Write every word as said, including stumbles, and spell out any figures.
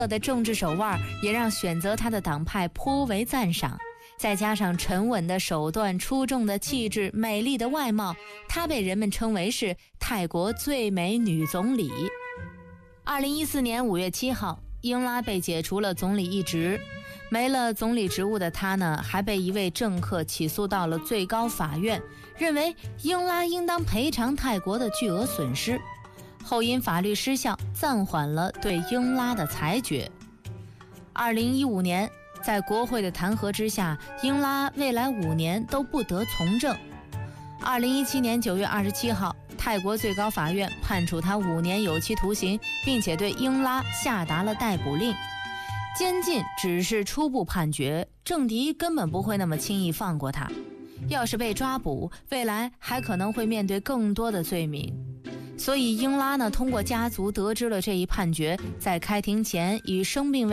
的政治手腕也让选择他的党派颇为赞赏，再加上沉稳的手段、出众的气质、美丽的外貌，她被人们称为是泰国最美女总理。二零一四年五月七号，英拉被解除了总理一职。没了总理职务的她呢，还被一位政客起诉到了最高法院，认为英拉应当赔偿泰国的巨额损失。后因法律失效，暂缓了对英拉的裁决。二零一五年，在国会的弹劾之下，英拉未来五年都不得从政。二零一七年九月二十七号，泰国最高法院判处他五年有期徒刑，并且对英拉下达了逮捕令。监禁只是初步判决，政敌根本不会那么轻易放过他。要是被抓捕，未来还可能会面对更多的罪名。所以英拉呢，通过家族得知了这一判决，在开庭前以生病为